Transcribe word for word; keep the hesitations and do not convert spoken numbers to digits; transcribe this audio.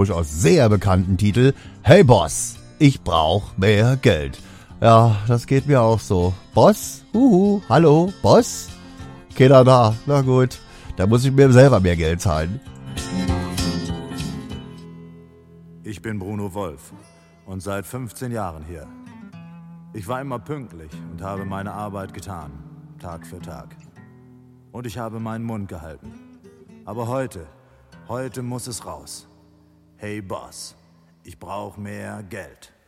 durchaus sehr bekannten Titel Hey Boss, ich brauch mehr Geld. Ja, das geht mir auch so. Boss? Huhu, hallo, Boss? Keiner da, na gut, da muss ich mir selber mehr Geld zahlen. Ich bin Bruno Wolf und seit fünfzehn Jahren hier. Ich war immer pünktlich und habe meine Arbeit getan, Tag für Tag. Und ich habe meinen Mund gehalten. Aber heute, heute muss es raus. Hey Boss, ich brauch mehr Geld.